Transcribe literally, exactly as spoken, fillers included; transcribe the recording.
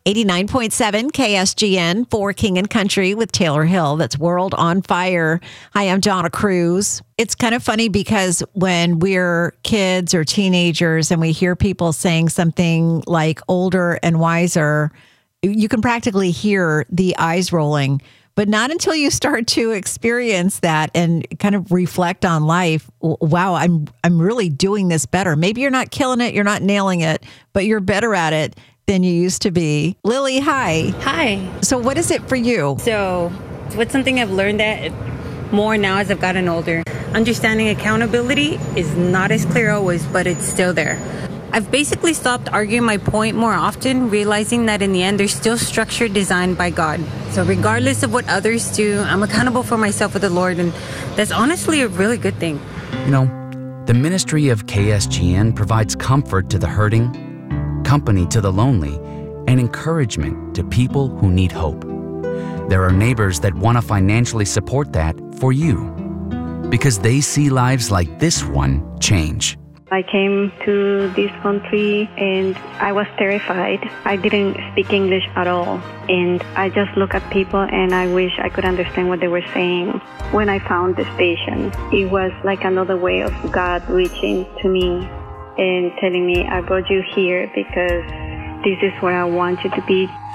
eighty-nine point seven K S G N for King and Country with Taylor Hill. That's World on Fire. Hi, I'm Donna Cruz. It's kind of funny because when we're kids or teenagers and we hear people saying something like older and wiser, you can practically hear the eyes rolling. But not until you start to experience that and kind of reflect on life. Wow, I'm I'm really doing this better. Maybe you're not killing it, you're not nailing it, but you're better at it than you used to be. Lily, hi. Hi. So what is it for you? So what's something I've learned that more now as I've gotten older? Understanding accountability is not as clear always, but it's still there. I've basically stopped arguing my point more often, realizing that in the end, there's still structure designed by God. So regardless of what others do, I'm accountable for myself with the Lord, and that's honestly a really good thing. You know, the ministry of K S G N provides comfort to the hurting, company to the lonely, and encouragement to people who need hope. There are neighbors that want to financially support that for you, because they see lives like this one change. I came to this country and I was terrified. I didn't speak English at all. And I just look at people and I wish I could understand what they were saying. When I found the station, it was like another way of God reaching to me and telling me, I brought you here because this is where I want you to be.